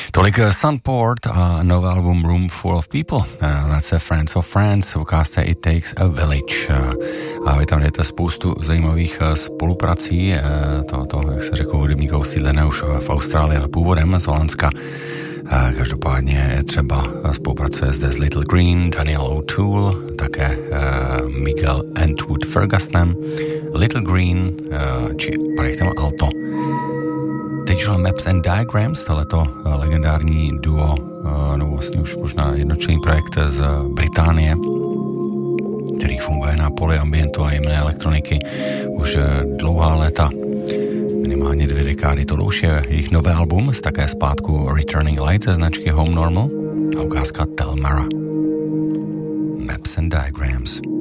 Tolik Sunport a nové album Room Full of People. Zase Friends of Friends, ukázce It Takes a Village. A vy tam jdete spoustu zajímavých spoluprací. To jak se řekl, hudebníka usídlené už v Austrálii, ale původem z Holandska. Každopádně třeba spolupracuje zde s Little Green, Daniel O'Toole, také Miguel Antwood Fergusonem, Little Green či projektem Alto. Digital Maps and Diagrams, tohleto legendární duo, nebo vlastně už možná jednočlenný projekt z Británie, který funguje na poli ambientu a jemné elektroniky už dlouhá léta, minimálně 2 dekády. To už je jejich nové album z také zpátku Returning Light ze značky Home Normal a ukázka Telmara. Maps and Diagrams.